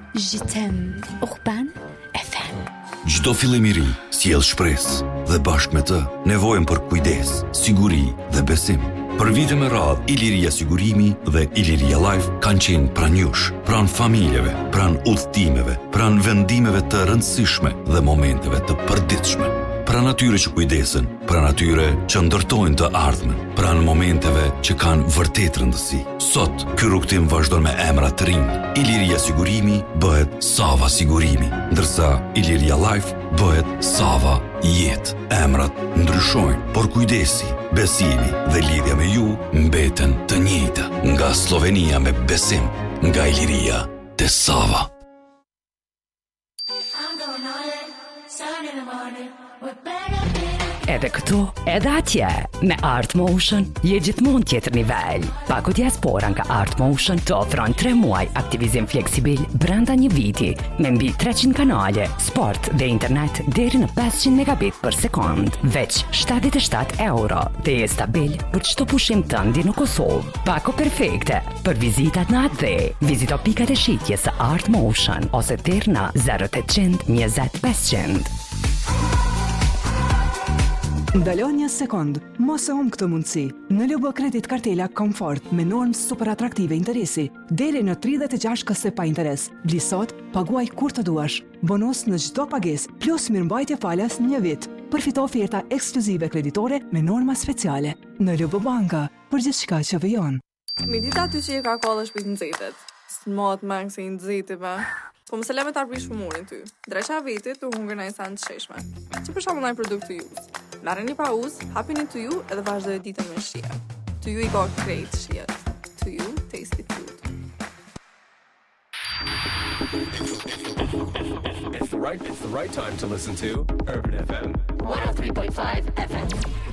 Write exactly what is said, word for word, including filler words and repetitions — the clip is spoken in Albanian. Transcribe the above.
Jitem Urban F M. Çdo fillim i ri sjell shpresë dhe bashkë me të nevojën për kujdes, siguri dhe besim. Për vite me radhë, Iliria Sigurimi dhe Iliria Life kanë qenë pranë jush, pranë familjeve, pranë udhëtimeve, pranë vendimeve të rëndësishme dhe momenteve të përditshme. Pranë atyre që kujdesen, pranë atyre që ndërtojnë të ardhmen, pranë momenteve që kanë vërtet rëndësi. Sot, ky rrugtim vazhdon me emra të rinj. Iliria Sigurimi bëhet Sava Sigurimi, ndërsa Iliria Life bëhet Sava Jetë. Emrat ndryshojnë, por kujdesi, besimi dhe lidhja me ju mbeten të njëjta. Nga Slovenia me besim, nga Iliria te Sava. Edhe këtu, edhe atje, me Art Motion, je gjithmonë tjetër nivel. Paku Diaspora nga Art Motion të ofron tre muaj aktivizim fleksibil brenda një viti, me mbi treqind kanale, sport dhe internet deri në pesëqind megabit për sekond. Veç shtatëdhjetë e shtatë euro dhe je stabil për çdo pushim tënd në Kosovë. Paku perfekte për vizitat në atë dhe. Vizito pikat e shitjes së Art Motion ose deri në zero tetëqind njëzet pesëqind. Ndalon një sekond, mos e humb këtë mundësi. Në L B Kredit Kartela Komfort me normë super atraktive interesi, deri në tridhjetë e gjashtë kase pa interes. Bli sot, paguaj kur të duash. Bonus në çdo pagesë, plus mirëmbajtje falas një vit. Përfito oferta ekskluzive kreditore me norma speciale. Në L B Banka, për gjithçka që vjen. Mi dita ty që i ka kollë shpit në zetet. Së mot mangë se i në zetive. Po më se leme të arbrish fumurin ty. Dreqa vitit të hungër në insan të sheshme. Që për shamu nëjë produkt të juz. Marrë një pauz, hapini të ju edhe vazhdo e ditën me shia. Të ju i ka krejt shia. To you, taste it good. It's the right, it's the right time to listen to Urban F M. one oh three point five F M.